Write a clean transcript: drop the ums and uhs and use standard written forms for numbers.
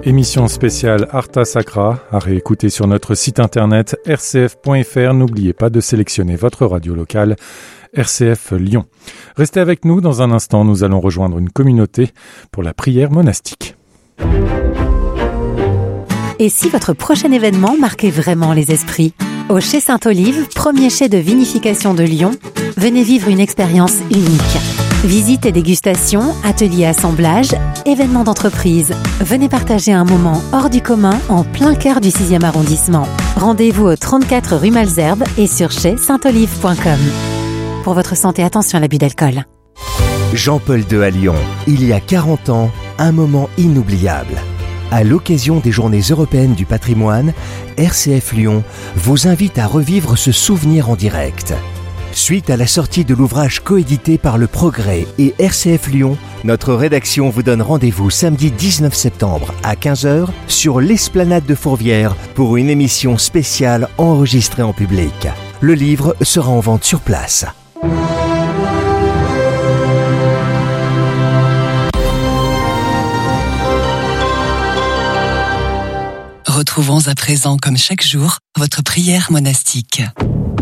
Émission spéciale Arta Sacra, à réécouter sur notre site internet rcf.fr. N'oubliez pas de sélectionner votre radio locale RCF Lyon. Restez avec nous, dans un instant, nous allons rejoindre une communauté pour la prière monastique. Et si votre prochain événement marquait vraiment les esprits ? Au Chai Sainte-Olive, premier chai de vinification de Lyon, venez vivre une expérience unique. Visites et dégustations, ateliers assemblage, événements d'entreprise. Venez partager un moment hors du commun en plein cœur du 6e arrondissement. Rendez-vous au 34 rue Malesherbes et sur chaisainteolive.com. Pour votre santé, attention à l'abus d'alcool. Jean-Paul II à Lyon, il y a 40 ans, un moment inoubliable. À l'occasion des Journées européennes du patrimoine, RCF Lyon vous invite à revivre ce souvenir en direct. Suite à la sortie de l'ouvrage coédité par Le Progrès et RCF Lyon, notre rédaction vous donne rendez-vous samedi 19 septembre à 15h sur l'esplanade de Fourvière pour une émission spéciale enregistrée en public. Le livre sera en vente sur place. Retrouvons à présent, comme chaque jour, votre prière monastique.